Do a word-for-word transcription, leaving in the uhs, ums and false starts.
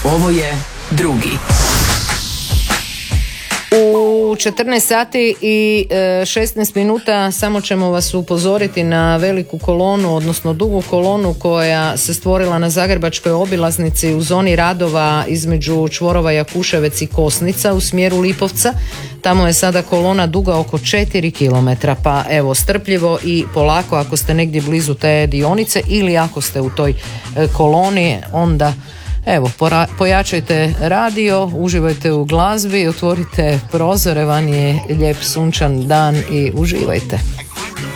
Ovo je drugi. U četrnaest sati i šesnaest minuta samo ćemo vas upozoriti na veliku kolonu, odnosno dugu kolonu koja se stvorila na Zagrebačkoj obilaznici u zoni radova između čvorova Jakuševec i Kosnica u smjeru Lipovca. Tamo je sada kolona duga oko četiri kilometra, pa evo strpljivo i polako ako ste negdje blizu te dionice ili ako ste u toj koloni, onda evo, pojačajte radio, uživajte u glazbi, otvorite prozore, van je lijep sunčan dan i uživajte.